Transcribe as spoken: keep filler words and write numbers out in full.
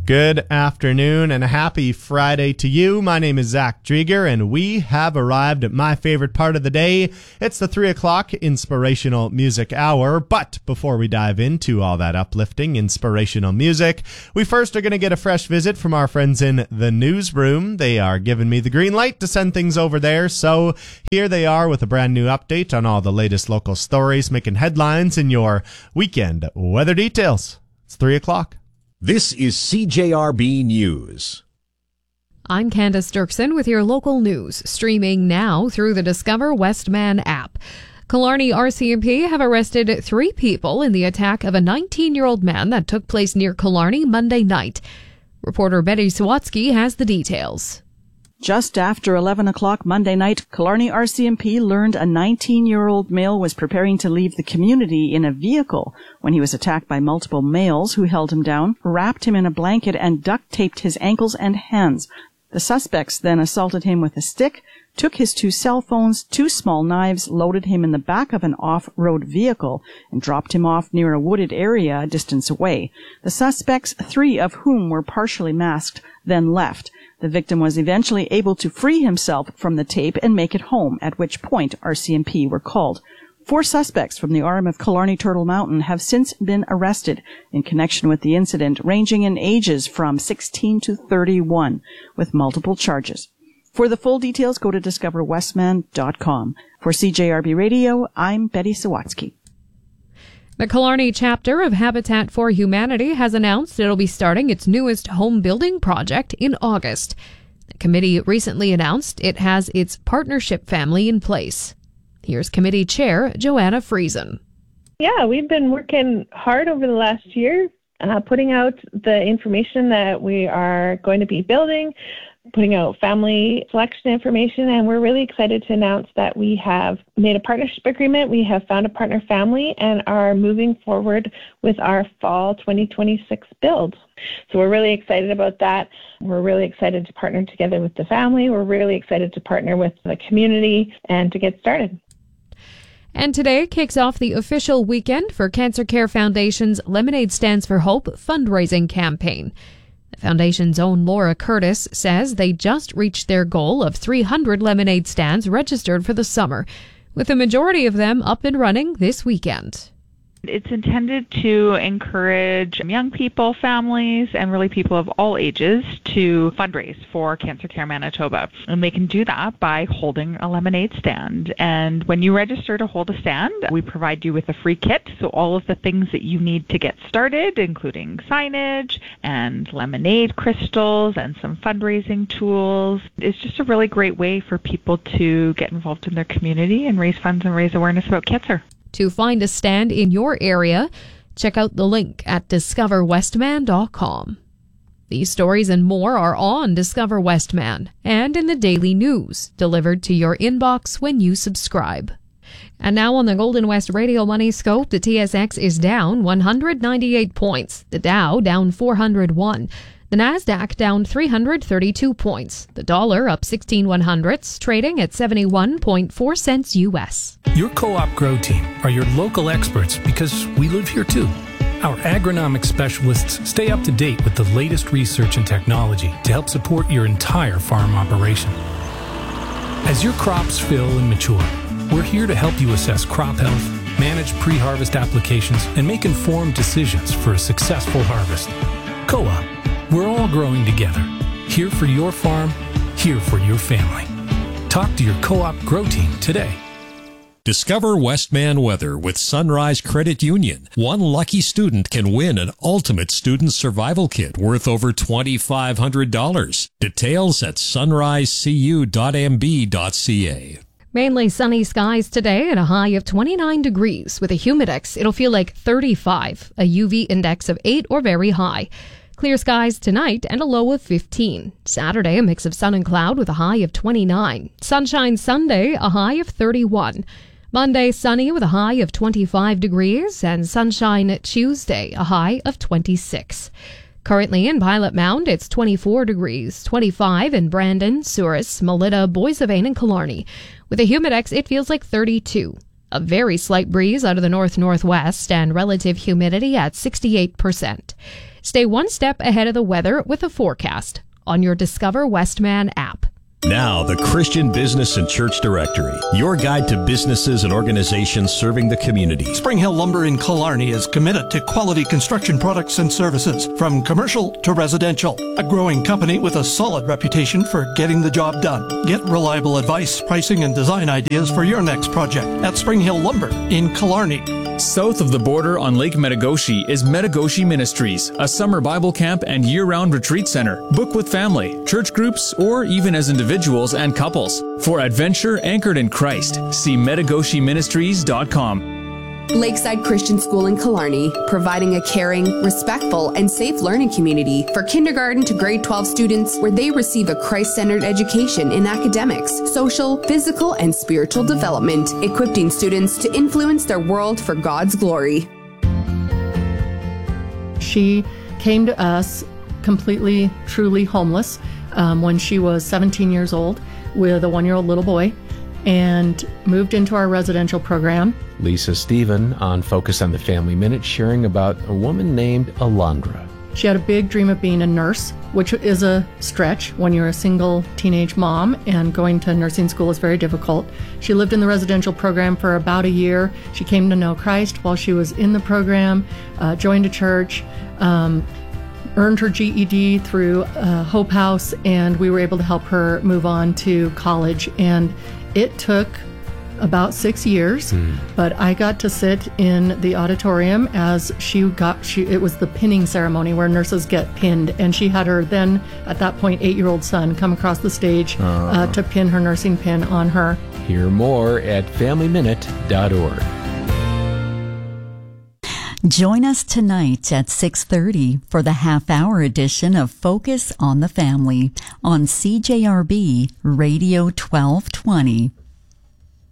Good afternoon and a happy Friday to you. My name is Zach Drieger, and we have arrived at my favorite part of the day. It's the three o'clock Inspirational Music Hour. But before we dive into all that uplifting, inspirational music, we first are going to get a fresh visit from our friends in the newsroom. They are giving me the green light to send things over there. So here they are with a brand new update on all the latest local stories making headlines in your weekend weather details. It's three o'clock. This is C J R B News. I'm Candace Dirksen with your local news, streaming now through the Discover Westman app. Killarney R C M P have arrested three people in the attack of a nineteen-year-old man that took place near Killarney Monday night. Reporter Betty Sawatsky has the details. Just after eleven o'clock Monday night, Killarney R C M P learned a nineteen-year-old male was preparing to leave the community in a vehicle when he was attacked by multiple males who held him down, wrapped him in a blanket, and duct-taped his ankles and hands. The suspects then assaulted him with a stick, took his two cell phones, two small knives, loaded him in the back of an off-road vehicle, and dropped him off near a wooded area a distance away. The suspects, three of whom were partially masked, then left. The victim was eventually able to free himself from the tape and make it home, at which point R C M P were called. Four suspects from the arm of Killarney Turtle Mountain have since been arrested in connection with the incident, ranging in ages from sixteen to thirty-one, with multiple charges. For the full details, go to discover westman dot com. For C J R B Radio, I'm Betty Sawatsky. The Killarney chapter of Habitat for Humanity has announced it'll be starting its newest home building project in August. The committee recently announced it has its partnership family in place. Here's committee chair Joanna Friesen. Yeah, we've been working hard over the last year, uh, putting out the information that we are going to be building, putting out family selection information, and we're really excited to announce that we have made a partnership agreement. We have found a partner family and are moving forward with our fall twenty twenty-six build. So we're really excited about that. We're really excited to partner together with the family. We're really excited to partner with the community and to get started. And today kicks off the official weekend for Cancer Care Foundation's Lemonade Stands for Hope fundraising campaign. The foundation's own Laura Curtis says they just reached their goal of three hundred lemonade stands registered for the summer, with the majority of them up and running this weekend. It's intended to encourage young people, families, and really people of all ages to fundraise for Cancer Care Manitoba. And they can do that by holding a lemonade stand. And when you register to hold a stand, we provide you with a free kit. So all of the things that you need to get started, including signage and lemonade crystals and some fundraising tools. It's just a really great way for people to get involved in their community and raise funds and raise awareness about cancer. To find a stand in your area, check out the link at discover westman dot com. These stories and more are on Discover Westman and in the daily news, delivered to your inbox when you subscribe. And now on the Golden West Radio Money Scope, the T S X is down one hundred ninety-eight points, the Dow down four hundred one. The Nasdaq down three hundred thirty-two points. The dollar up sixteen one hundredths, trading at seventy-one point four cents U S. Your Co-op Grow team are your local experts because we live here too. Our agronomic specialists stay up to date with the latest research and technology to help support your entire farm operation. As your crops fill and mature, we're here to help you assess crop health, manage pre-harvest applications, and make informed decisions for a successful harvest. Co-op. We're all growing together. Here for your farm, here for your family. Talk to your Co-op Grow team today. Discover Westman Weather with Sunrise Credit Union. One lucky student can win an ultimate student survival kit worth over two thousand five hundred dollars. Details at sunrise c u dot m b dot c a. Mainly sunny skies today and a high of twenty-nine degrees. With a humidex, it'll feel like thirty-five, a U V index of eight or very high. Clear skies tonight and a low of fifteen. Saturday, a mix of sun and cloud with a high of twenty-nine. Sunshine Sunday, a high of thirty-one. Monday, sunny with a high of twenty-five degrees. And sunshine Tuesday, a high of twenty-six. Currently in Pilot Mound, it's twenty-four degrees, twenty-five in Brandon, Souris, Melita, Boissevain, and Killarney. With a humidex, it feels like thirty-two. A very slight breeze out of the north-northwest and relative humidity at sixty-eight percent. Stay one step ahead of the weather with a forecast on your Discover Westman app. Now, the Christian Business and Church Directory, your guide to businesses and organizations serving the community. Spring Hill Lumber in Killarney is committed to quality construction products and services, from commercial to residential. A growing company with a solid reputation for getting the job done. Get reliable advice, pricing, and design ideas for your next project at Spring Hill Lumber in Killarney. South of the border on Lake Metagoshi is Metagoshi Ministries, a summer Bible camp and year-round retreat center. Book with family, church groups, or even as individuals and couples. For adventure anchored in Christ, see metagoshi ministries dot com. Lakeside Christian School in Killarney, providing a caring, respectful, and safe learning community for kindergarten to grade twelve students where they receive a Christ-centered education in academics, social, physical, and spiritual development, equipping students to influence their world for God's glory. She came to us completely, truly homeless um, when she was seventeen years old with a one-year-old little boy, and moved into our residential program. Lisa Stephen on Focus on the Family Minute, sharing about a woman named Alondra. She had a big dream of being a nurse, which is a stretch when you're a single teenage mom, and going to nursing school is very difficult. She lived in the residential program for about a year. She came to know Christ while she was in the program, uh, joined a church, um, earned her G E D through uh, Hope House, and we were able to help her move on to college. And it took about six years, mm. but I got to sit in the auditorium as she got, she, it was the pinning ceremony where nurses get pinned, and she had her then, at that point, eight-year-old son come across the stage uh. Uh, to pin her nursing pin on her. Hear more at family minute dot org. Join us tonight at six thirty for the half-hour edition of Focus on the Family on C J R B Radio twelve twenty.